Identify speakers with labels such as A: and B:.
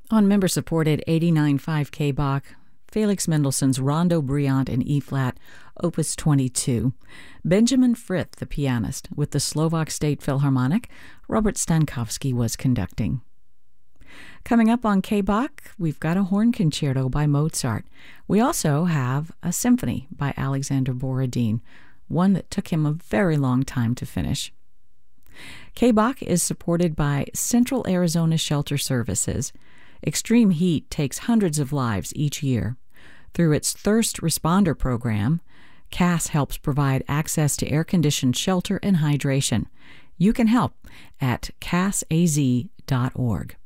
A: On member-supported 89.5 K-Bach, Felix Mendelssohn's Rondo Brillant in E-flat, Opus 22. Benjamin Frith, the pianist, with the Slovak State Philharmonic. Robert Stankowski was conducting. Coming up on K-Bach, we've got a horn concerto by Mozart. We also have a symphony by Alexander Borodin, one that took him a very long time to finish. K-Bach is supported by Central Arizona Shelter Services. Extreme heat takes hundreds of lives each year. Through its Thirst Responder program, CAS helps provide access to air-conditioned shelter and hydration. You can help at casaz.org.